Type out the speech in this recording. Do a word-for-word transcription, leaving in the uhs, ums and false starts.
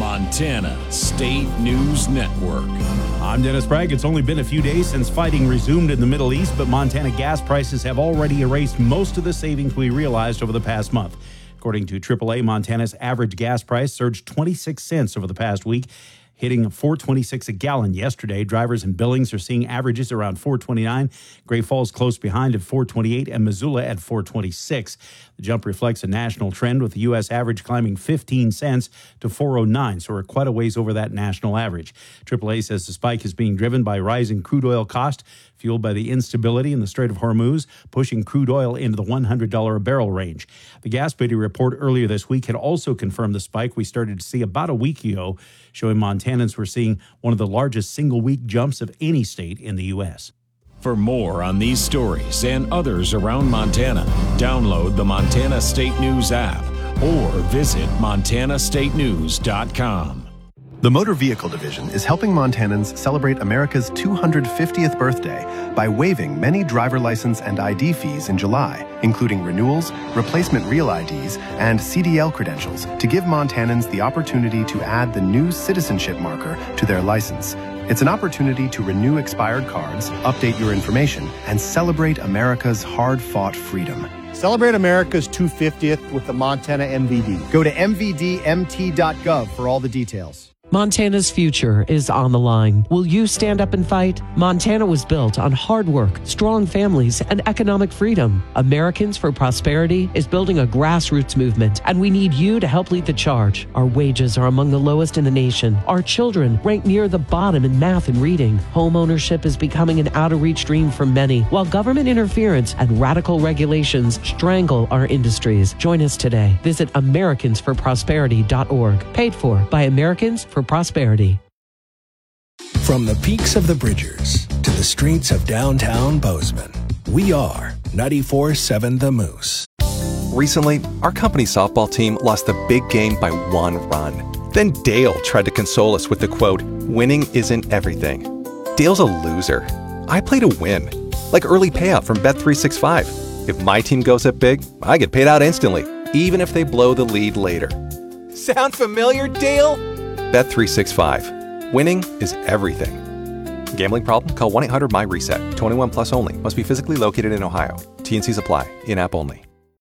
Montana State News Network. I'm Dennis Bragg. It's only been a few days since fighting resumed in the Middle East, but Montana gas prices have already erased most of the savings we realized over the past month. According to triple A, Montana's average gas price surged twenty-six cents over the past week, hitting four twenty-six a gallon yesterday. Drivers in Billings are seeing averages around four twenty-nine. Great Falls close behind at four twenty-eight and Missoula at four twenty-six. The jump reflects a national trend, with the U S average climbing fifteen cents to four oh nine, so we're quite a ways over that national average. triple A says the spike is being driven by rising crude oil cost, fueled by the instability in the Strait of Hormuz, pushing crude oil into the one hundred dollars a barrel range. The Gas Biddy report earlier this week had also confirmed the spike we started to see about a week ago, showing Montanans were seeing one of the largest single-week jumps of any state in the U S. For more on these stories and others around Montana, download the Montana State News app or visit montana state news dot com. The Motor Vehicle Division is helping Montanans celebrate America's two hundred fiftieth birthday by waiving many driver license and I D fees in July, including renewals, replacement real I Ds, and C D L credentials, to give Montanans the opportunity to add the new citizenship marker to their license. It's an opportunity to renew expired cards, update your information, and celebrate America's hard-fought freedom. Celebrate America's two hundred fiftieth with the Montana M V D. Go to m v d m t dot gov for all the details. Montana's future is on the line. Will you stand up and fight? Montana was built on hard work, strong families, and economic freedom. Americans for Prosperity is building a grassroots movement, and we need you to help lead the charge. Our wages are among the lowest in the nation. Our children rank near the bottom in math and reading. Home ownership is becoming an out-of-reach dream for many, while government interference and radical regulations strangle our industries. Join us today. Visit americans for prosperity dot org. Paid for by Americans for Prosperity. From the peaks of the Bridgers to the streets of downtown Bozeman, we are ninety-four point seven The Moose. Recently, our company softball team lost the big game by one run. Then Dale tried to console us with the quote, "Winning isn't everything." Dale's a loser. I play to win, like early payout from Bet three sixty-five. If my team goes up big, I get paid out instantly, even if they blow the lead later. Sound familiar, Dale? Bet three sixty-five. Winning is everything. Gambling problem? Call one eight hundred M Y RESET. twenty-one plus only. Must be physically located in Ohio. T and Cs apply. In-app only.